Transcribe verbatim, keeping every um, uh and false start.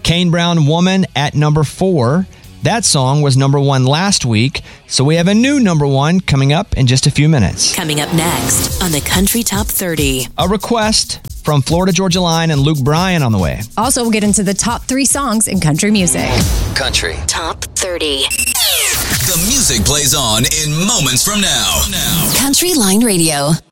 Kane Brown, Woman, at number four. That song was number one last week, so we have a new number one coming up in just a few minutes. Coming up next on the Country Top thirty. A request from Florida Georgia Line and Luke Bryan on the way. Also, we'll get into the top three songs in country music. Country Top thirty. The music plays on in moments from now. now. Country Line Radio.